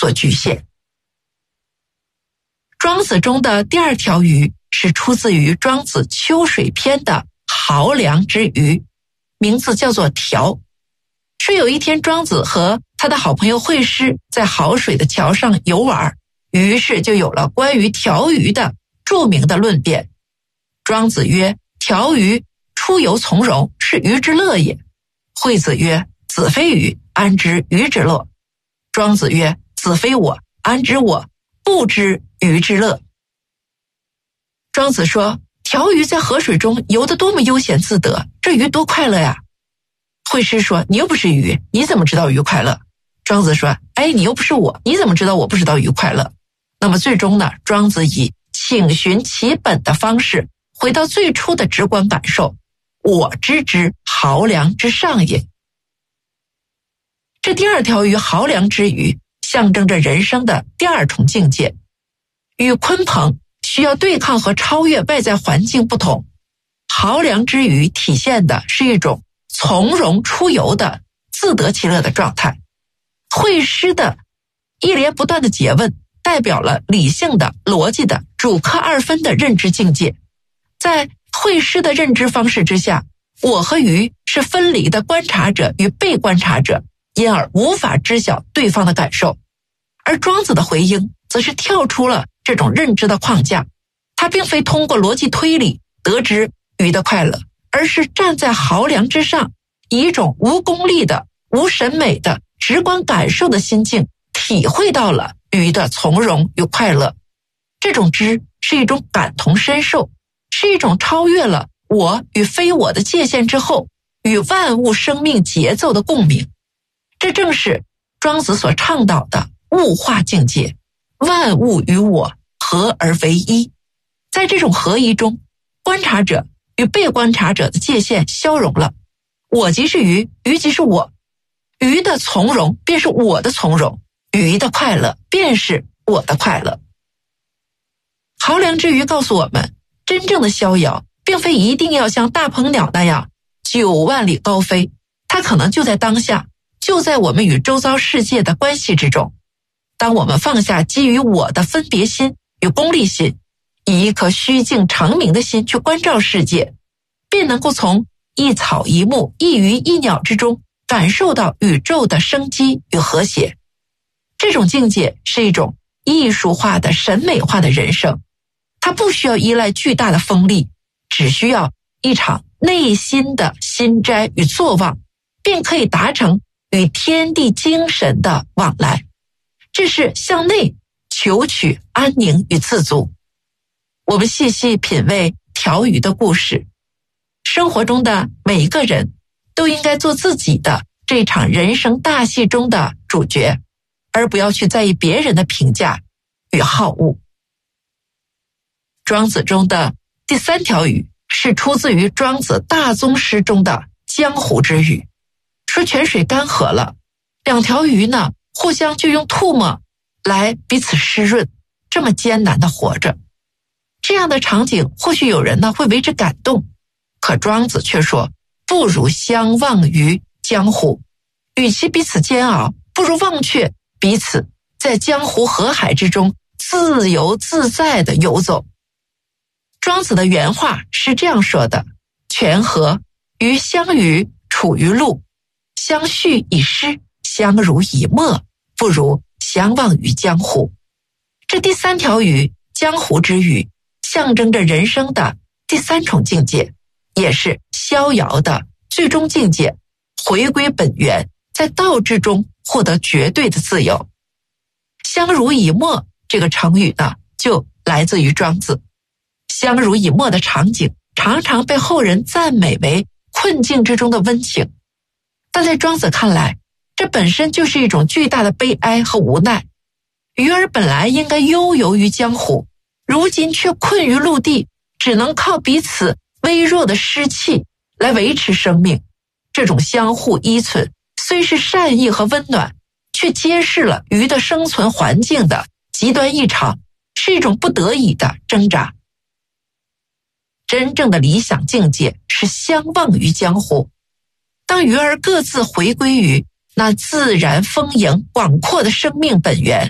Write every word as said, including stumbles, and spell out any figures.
所局限。庄子中的第二条鱼是出自于庄子秋水篇的濠梁之鱼，名字叫做条。说有一天庄子和他的好朋友惠施在好水的桥上游玩，于是就有了关于条鱼的著名的论辩。庄子曰：条鱼出游从容，是鱼之乐也。惠子曰：子非鱼，安知鱼之乐？庄子曰：子非我，安知我不知鱼之乐？庄子说，条鱼在河水中游得多么悠闲自得，这鱼多快乐呀！惠施说，你又不是鱼，你怎么知道鱼快乐？庄子说，哎，你又不是我，你怎么知道我不知道鱼快乐？那么最终呢，庄子以请寻其本的方式回到最初的直观感受，我知之濠梁之上也。这第二条鱼濠梁之鱼象征着人生的第二重境界，与鲲鹏需要对抗和超越外在环境不同，濠梁之鱼体现的是一种从容出游的自得其乐的状态。惠施的一连不断的诘问代表了理性的、逻辑的、主客二分的认知境界。在惠施的认知方式之下，我和鱼是分离的观察者与被观察者，因而无法知晓对方的感受。而庄子的回应则是跳出了这种认知的框架，他并非通过逻辑推理得知鱼的快乐，而是站在濠梁之上，以一种无功利的、无审美的、直观感受的心境，体会到了鱼的从容与快乐。这种知是一种感同身受，是一种超越了我与非我的界限之后，与万物生命节奏的共鸣。这正是庄子所倡导的物化境界，万物与我合而为一。在这种合一中，观察者与被观察者的界限消融了，我即是鱼，鱼即是我，鱼的从容便是我的从容，鱼的快乐便是我的快乐。濠梁之鱼告诉我们，真正的逍遥并非一定要像大鹏鸟那样九万里高飞，它可能就在当下，就在我们与周遭世界的关系之中。当我们放下基于我的分别心与功利心，以一颗虚静澄明的心去关照世界，便能够从一草一木、一鱼一鸟之中感受到宇宙的生机与和谐。这种境界是一种艺术化的、审美化的人生，它不需要依赖巨大的风力，只需要一场内心的心斋与坐忘，便可以达成与天地精神的往来。这是向内求取安宁与自足。我们细细品味条鱼的故事，生活中的每一个人都应该做自己的这场人生大戏中的主角，而不要去在意别人的评价与好恶。庄子中的第三条鱼是出自于庄子大宗师中的江湖之鱼。说泉水干涸了，两条鱼呢互相就用唾沫来彼此湿润，这么艰难的活着。这样的场景或许有人呢会为之感动，可庄子却说，不如相忘于江湖，与其彼此煎熬，不如忘却彼此，在江湖河海之中自由自在地游走。庄子的原话是这样说的：泉河于相与处于陆，相续以诗，相濡以沫，不如相忘于江湖。这第三条鱼，江湖之鱼，象征着人生的第三重境界，也是逍遥的最终境界，回归本源，在道之中获得绝对的自由。相濡以沫这个成语呢，就来自于庄子。相濡以沫的场景常常被后人赞美为困境之中的温情，但在庄子看来，这本身就是一种巨大的悲哀和无奈。鱼儿本来应该悠游于江湖，如今却困于陆地，只能靠彼此微弱的湿气来维持生命。这种相互依存虽是善意和温暖，却揭示了鱼的生存环境的极端异常，是一种不得已的挣扎。真正的理想境界是相忘于江湖，当鱼儿各自回归于那自然丰盈广阔的生命本源，